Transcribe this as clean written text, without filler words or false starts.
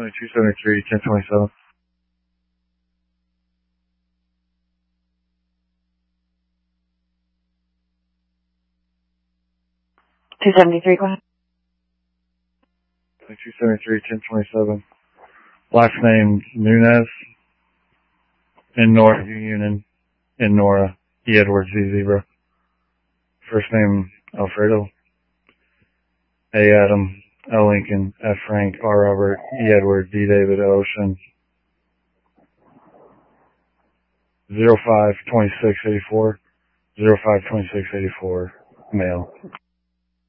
2273, 1027. 273, go ahead. 2273, 1027. Last name Nunez. In Nora, Union. In Nora. E. Edward, Z. Zebra. First name Alfredo. A. Adam. L. Lincoln. F. Frank. R. Robert. E. Edward. D. David. Ocean. 052684. 052684. Male.